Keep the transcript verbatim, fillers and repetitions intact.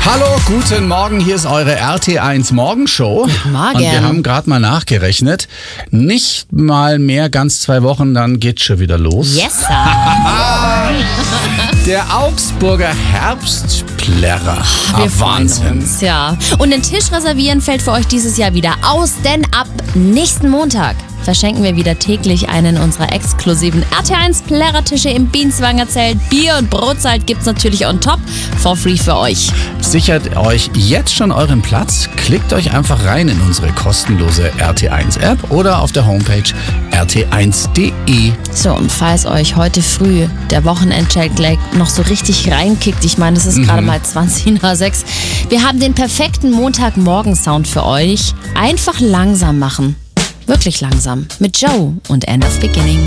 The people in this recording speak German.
Hallo, guten Morgen, hier ist eure R T eins Morgenshow. Guten Morgen. Und wir haben gerade mal nachgerechnet. Nicht mal mehr ganz zwei Wochen, dann geht's schon wieder los. Yes, sir. Der Augsburger Herbstplärrer. Wir Ah, freuen Wahnsinn. uns, ja. Und den Tisch reservieren fällt für euch dieses Jahr wieder aus, denn ab nächsten Montag verschenken wir wieder täglich einen unserer exklusiven R T eins Plärrertische im Bienswanger Zelt. Bier und Brotzeit gibt's natürlich on top, for free für euch. Sichert euch jetzt schon euren Platz. Klickt euch einfach rein in unsere kostenlose R T eins App oder auf der Homepage r t eins punkt d e. So, und falls euch heute früh der Wochenend-Jetlag noch so richtig reinkickt, ich meine, es ist gerade mal zwanzig nach sechs, wir haben den perfekten Montagmorgen-Sound für euch. Einfach langsam machen. Wirklich langsam. Mit Joe und End of Beginning.